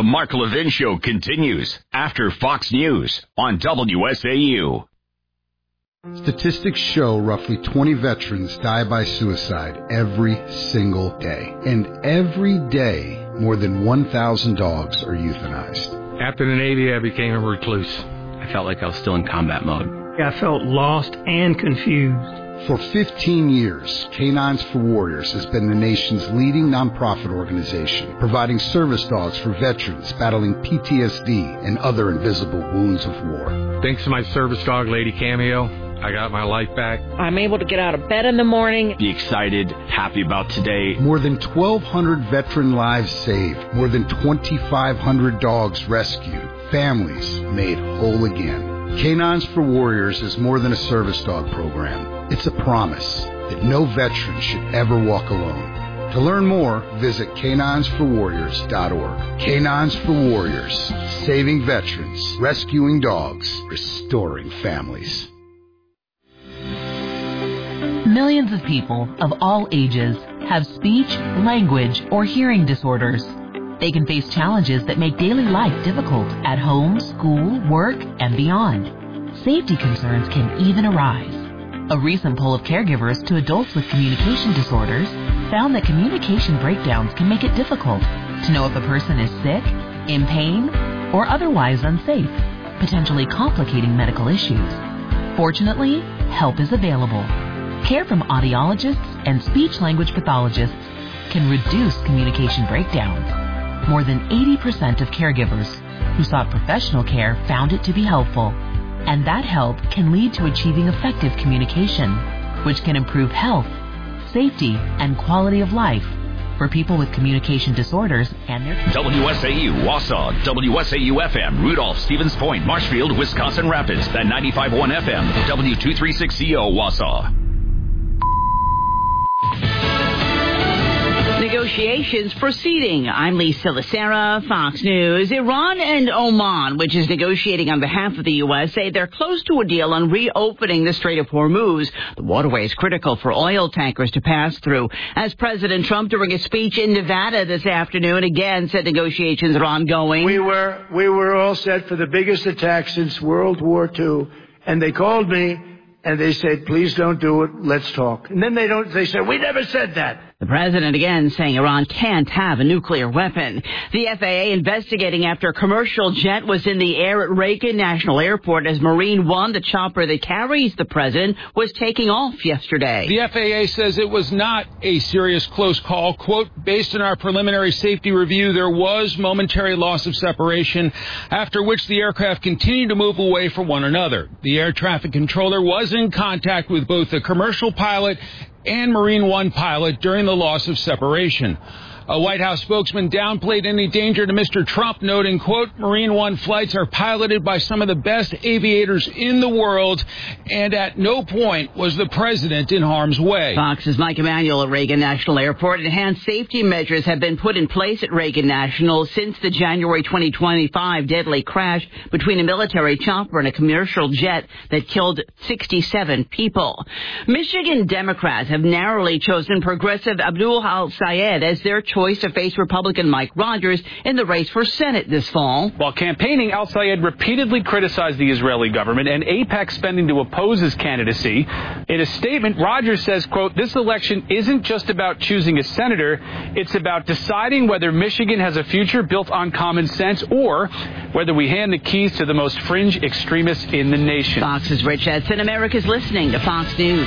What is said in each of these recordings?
The Mark Levin Show continues after Fox News on WSAU. Statistics show roughly 20 veterans die by suicide every single day. And every day, more than 1,000 dogs are euthanized. After the Navy, I became a recluse. I felt like I was still in combat mode. I felt lost and confused. For 15 years, Canines for Warriors has been the nation's leading nonprofit organization, providing service dogs for veterans battling PTSD and other invisible wounds of war. Thanks to my service dog, Lady Cameo, I got my life back. I'm able to get out of bed in the morning. Be excited, happy about today. More than 1,200 veteran lives saved, more than 2,500 dogs rescued, families made whole again. Canines for Warriors is more than a service dog program. It's a promise that no veteran should ever walk alone. To learn more, visit caninesforwarriors.org. Canines for Warriors, saving veterans, rescuing dogs, restoring families. Millions of people of all ages have speech, language, or hearing disorders. They can face challenges that make daily life difficult at home, school, work, and beyond. Safety concerns can even arise. A recent poll of caregivers to adults with communication disorders found that communication breakdowns can make it difficult to know if a person is sick, in pain, or otherwise unsafe, potentially complicating medical issues. Fortunately, help is available. Care from audiologists and speech-language pathologists can reduce communication breakdowns. More than 80% of caregivers who sought professional care found it to be helpful. And that help can lead to achieving effective communication, which can improve health, safety, and quality of life for people with communication disorders and their... WSAU, Wausau, WSAU-FM, Rudolph, Stevens Point, Marshfield, Wisconsin Rapids, and 95.1 FM, W236CO, Wausau. Negotiations proceeding. I'm Lisa Lacera, Fox News. Iran and Oman, which is negotiating on behalf of the U.S., say they're close to a deal on reopening the Strait of Hormuz. The waterway is critical for oil tankers to pass through. As President Trump, during a speech in Nevada this afternoon, again said negotiations are ongoing. We were all set for the biggest attack since World War II, and they called me and they said, please don't do it, let's talk. And then they said, we never said that. The president again saying Iran can't have a nuclear weapon. The FAA investigating after a commercial jet was in the air at Reagan National Airport as Marine One, the chopper that carries the president, was taking off yesterday. The FAA says it was not a serious close call. Quote, based on our preliminary safety review, there was momentary loss of separation, after which the aircraft continued to move away from one another. The air traffic controller was in contact with both the commercial pilot and Marine One pilot during the loss of separation. A White House spokesman downplayed any danger to Mr. Trump, noting, quote, Marine One flights are piloted by some of the best aviators in the world, and at no point was the president in harm's way. Fox's Mike Emanuel at Reagan National Airport. Enhanced safety measures have been put in place at Reagan National since the January 2025 deadly crash between a military chopper and a commercial jet that killed 67 people. Michigan Democrats have narrowly chosen progressive Abdul Al-Sayed as their choice to face Republican Mike Rogers in the race for Senate this fall. While campaigning, Al-Sayed repeatedly criticized the Israeli government and AIPAC spending to oppose his candidacy. In a statement, Rogers says, quote, this election isn't just about choosing a senator, it's about deciding whether Michigan has a future built on common sense or whether we hand the keys to the most fringe extremists in the nation. Fox's Rich Edson. America's listening to Fox News.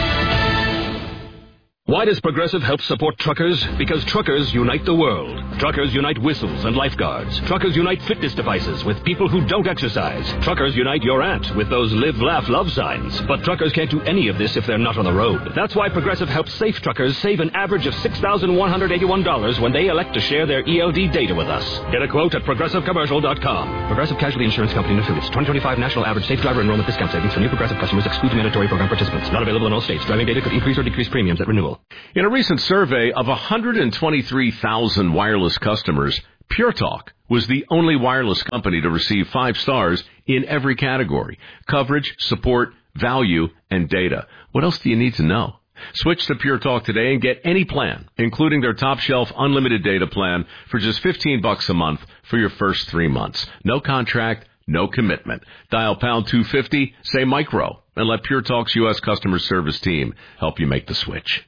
Why does Progressive help support truckers? Because truckers unite the world. Truckers unite whistles and lifeguards. Truckers unite fitness devices with people who don't exercise. Truckers unite your aunt with those live, laugh, love signs. But truckers can't do any of this if they're not on the road. That's why Progressive helps safe truckers save an average of $6,181 when they elect to share their ELD data with us. Get a quote at ProgressiveCommercial.com. Progressive Casualty Insurance Company and Affiliates. 2025 National Average Safe Driver Enrollment Discount Savings for new Progressive customers excludes mandatory program participants. Not available in all states. Driving data could increase or decrease premiums at renewal. In a recent survey of 123,000 wireless customers, Pure Talk was the only wireless company to receive 5 stars in every category: coverage, support, value, and data. What else do you need to know? Switch to Pure Talk today and get any plan, including their top shelf unlimited data plan for just $15 a month for your first 3 months. No contract, no commitment. Dial pound 250, say micro, and let Pure Talk's U.S. customer service team help you make the switch.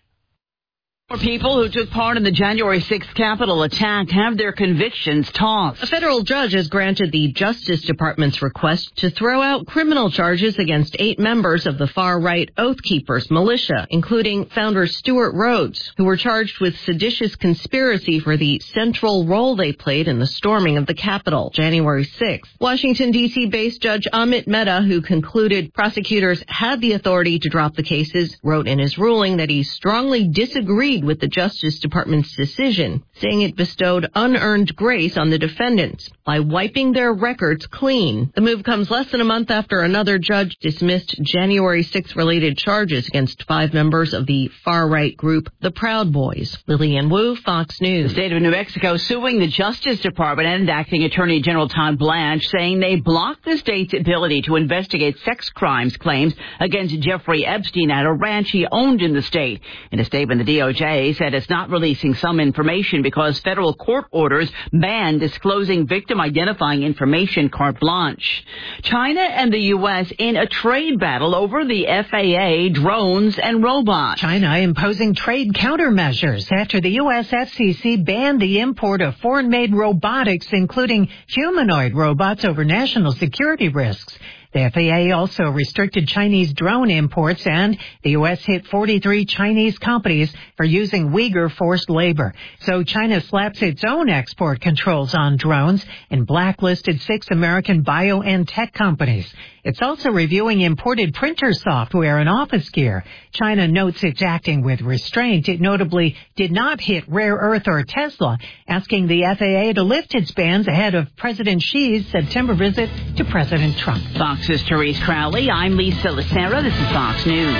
More people who took part in the January 6th Capitol attack have their convictions tossed. A federal judge has granted the Justice Department's request to throw out criminal charges against 8 members of the far-right Oath Keepers militia, including founder Stuart Rhodes, who were charged with seditious conspiracy for the central role they played in the storming of the Capitol, January 6th. Washington, D.C.-based Judge Amit Mehta, who concluded prosecutors had the authority to drop the cases, wrote in his ruling that he strongly disagreed with the Justice Department's decision, saying it bestowed unearned grace on the defendants by wiping their records clean. The move comes less than a month after another judge dismissed January 6th-related charges against 5 members of the far-right group, the Proud Boys. Lillian Wu, Fox News. The state of New Mexico suing the Justice Department and acting Attorney General Todd Blanche, saying they blocked the state's ability to investigate sex crimes claims against Jeffrey Epstein at a ranch he owned in the state. In a statement, the DOJ said it's not releasing some information because federal court orders ban disclosing victim-identifying information carte blanche. China and the U.S. in a trade battle over the FAA, drones, and robots. China imposing trade countermeasures after the U.S. FCC banned the import of foreign-made robotics, including humanoid robots, over national security risks. The FAA also restricted Chinese drone imports, and the U.S. hit 43 Chinese companies for using Uyghur forced labor. So China slaps its own export controls on drones and blacklisted 6 American bio and tech companies. It's also reviewing imported printer software and office gear. China notes it's acting with restraint. It notably did not hit Rare Earth or Tesla, asking the FAA to lift its bans ahead of President Xi's September visit to President Trump. Fox's Therese Crowley. I'm Lisa Lacera. This is Fox News.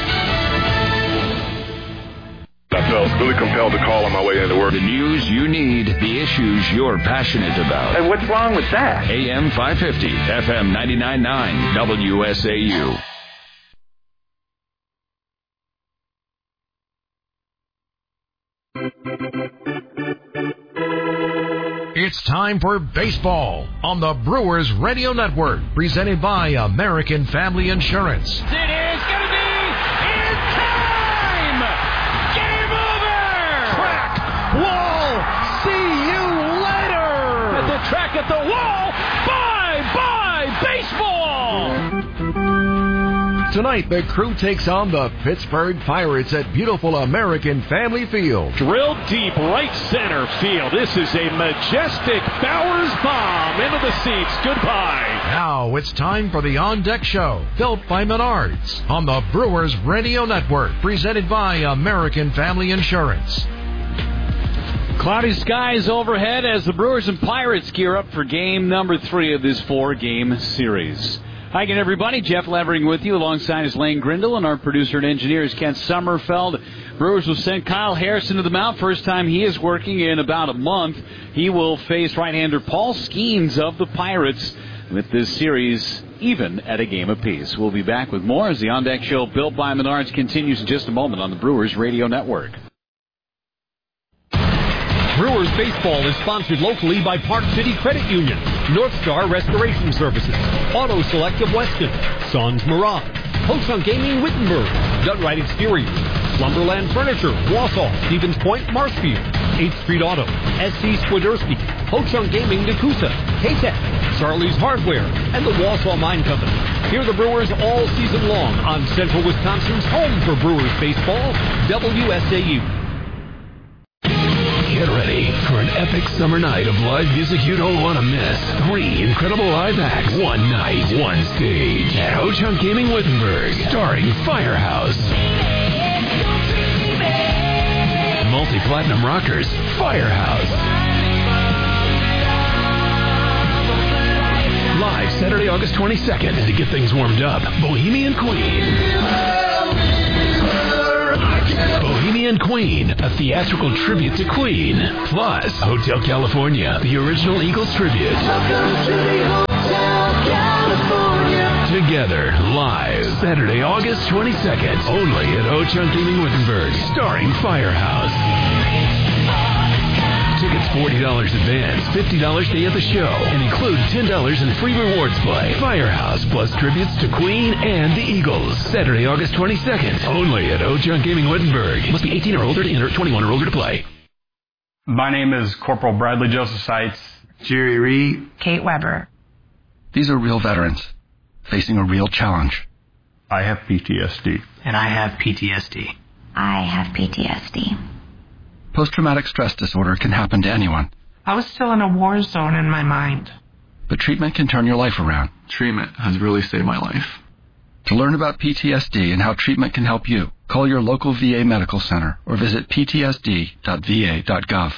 I felt really compelled to call on my way into work. The news you need, the issues you're passionate about. And what's wrong with that? AM 550, FM 99.9, WSAU. It's time for baseball on the Brewers Radio Network, presented by American Family Insurance. It is going to be in time! Game over! Track, wall, see you later! At the track, at the wall, bye-bye baseball! Tonight, the crew takes on the Pittsburgh Pirates at beautiful American Family Field. Drilled deep right center field. This is a majestic Bowers bomb into the seats. Goodbye. Now it's time for the On Deck Show, built by Menards, on the Brewers Radio Network, presented by American Family Insurance. Cloudy skies overhead as the Brewers and Pirates gear up for game number 3 of this 4-game series. Hi again, everybody. Jeff Levering with you, alongside is Lane Grindle, and our producer and engineer is Kent Sommerfeld. Brewers will send Kyle Harrison to the mound. First time he is working in about a month. He will face right-hander Paul Skeens of the Pirates with this series even at a game apiece. We'll be back with more as the On Deck Show built by Menards continues in just a moment on the Brewers Radio Network. Brewers baseball is sponsored locally by Park City Credit Union, North Star Restoration Services, Auto Select of Weston, Sons Mirage, Ho-Chunk Gaming Wittenberg, Gutright Exteriors, Lumberland Furniture, Wausau, Stevens Point, Marshfield, 8th Street Auto, SC Swiderski, Ho-Chunk Gaming Nakusa, K-Tech, Charlie's Hardware, and the Wausau Mine Company. Hear the Brewers all season long on Central Wisconsin's home for Brewers baseball, WSAU. Get ready for an epic summer night of live music you don't want to miss. 3 incredible live acts, 1 night, 1 stage at Ho-Chunk Gaming Wittenberg, starring Firehouse. Multi-platinum rockers, Firehouse. Live Saturday, August 22nd, and to get things warmed up, Bohemian Queen. Bohemian Queen, a theatrical tribute to Queen. Plus, Hotel California, the original Eagles tribute. together live Saturday, August 22nd, only at Ho-Chunk Gaming Wittenberg, starring Firehouse. Tickets $40 advance, $50 day at the show, and include $10 in free rewards play. Firehouse plus tributes to Queen and the Eagles. Saturday, August 22nd, only at Ho-Chunk Gaming Wittenberg. Must be 18 or older to enter, 21 or older to play. My name is Corporal Bradley Joseph Seitz. Jerry Reed. Kate Weber. These are real veterans facing a real challenge. I have PTSD. And I have PTSD. I have PTSD. Post-traumatic stress disorder can happen to anyone. I was still in a war zone in my mind. But treatment can turn your life around. Treatment has really saved my life. To learn about PTSD and how treatment can help you, call your local VA medical center or visit ptsd.va.gov.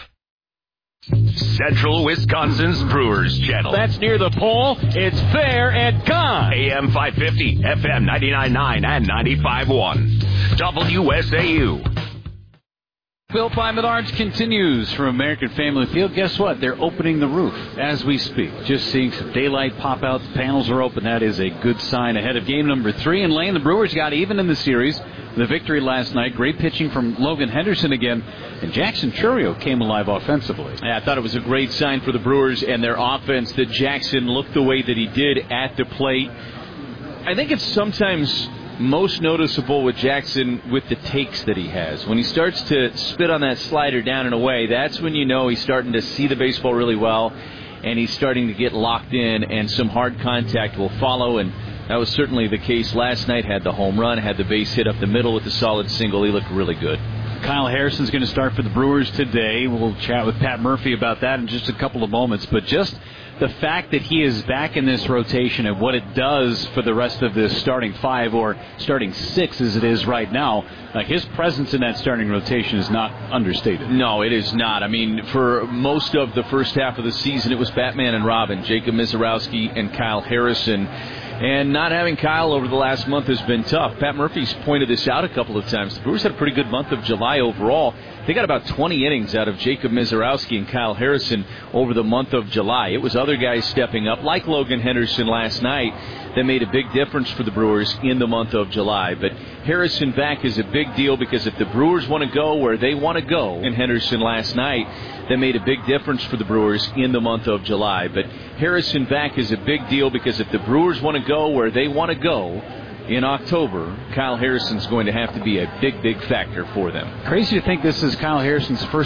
Central Wisconsin's Brewers Channel. That's near the pole. It's fair and gone. AM 550, FM 99.9 and 95.1. WSAU. Built by Menards continues from American Family Field. Guess what? They're opening the roof as we speak. Just seeing some daylight pop out. The panels are open. That is a good sign ahead of game number 3 in Lane. The Brewers got even in the series. The victory last night. Great pitching from Logan Henderson again. And Jackson Chourio came alive offensively. Yeah, I thought it was a great sign for the Brewers and their offense that Jackson looked the way that he did at the plate. I think it's sometimes most noticeable with Jackson with the takes that he has. When he starts to spit on that slider down and away, that's when you know he's starting to see the baseball really well, and he's starting to get locked in, and some hard contact will follow, and that was certainly the case last night. Had the home run, had the base hit up the middle with the solid single. He looked really good. Kyle Harrison's going to start for the Brewers today. We'll chat with Pat Murphy about that in just a couple of moments, but just the fact that he is back in this rotation and what it does for the rest of this starting 5 or starting 6 as it is right now, his presence in that starting rotation is not understated. No, it is not. I mean, for most of the first half of the season, it was Batman and Robin, Jacob Misiorowski and Kyle Harrison. And not having Kyle over the last month has been tough. Pat Murphy's pointed this out a couple of times. The Brewers had a pretty good month of July overall. They got about 20 innings out of Jacob Misiorowski and Kyle Harrison over the month of July. It was other guys stepping up, like Logan Henderson last night, that made a big difference for the Brewers in the month of July. But Harrison back is a big deal because if the Brewers want to go where they want to go, and Henderson last night, that made a big difference for the Brewers in the month of July. But Harrison back is a big deal because if the Brewers want to go where they want to go in October, Kyle Harrison's going to have to be a big, big factor for them. Crazy to think this is Kyle Harrison's first